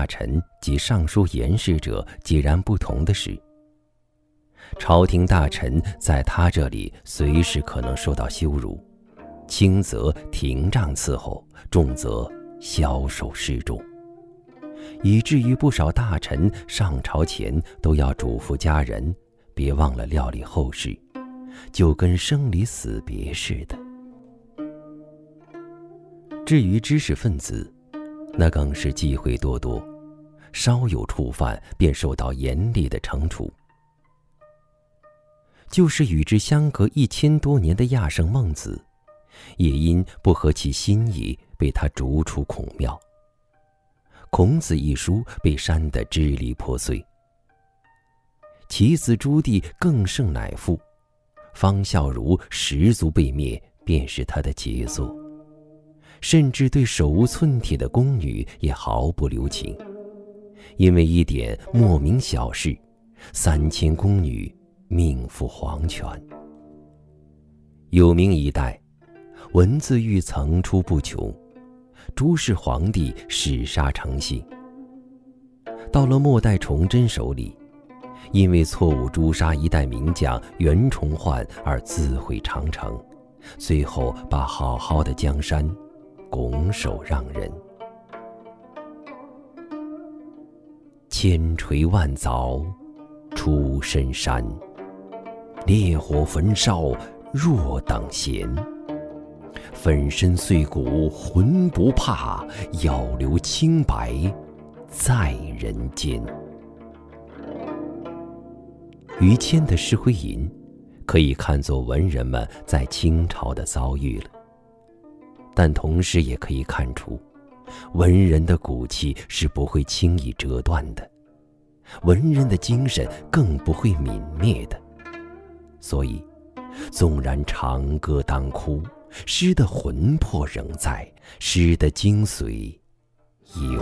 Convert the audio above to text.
大臣及尚书言事者截然不同的是，朝廷大臣在他这里随时可能受到羞辱，轻则廷杖伺候，重则枭首示众，以至于不少大臣上朝前都要嘱咐家人别忘了料理后事，就跟生离死别似的。至于知识分子，那更是忌讳多多，稍有触犯便受到严厉的惩处。就是与之相隔1000多年的亚圣孟子，也因不合其心意被他逐出孔庙。孔子一书被删得支离破碎。其子朱棣更胜乃父，方孝孺十族被灭便是他的杰作，甚至对手无寸铁的宫女也毫不留情，因为一点莫名小事，3000宫女命赴黄泉。有名一代，文字狱层出不穷，诸氏皇帝弑杀成性。到了末代崇祯手里，因为错误诛杀一代名将袁崇焕而自毁长城，最后把好好的江山拱手让人。千锤万凿出深山，烈火焚烧若等闲。粉身碎骨浑不怕，要留清白在人间。于谦的《诗会吟》可以看作文人们在清朝的遭遇了，但同时也可以看出，文人的骨气是不会轻易折断的，文人的精神更不会泯灭的。所以纵然长歌当哭，诗的魂魄仍在，诗的精髓犹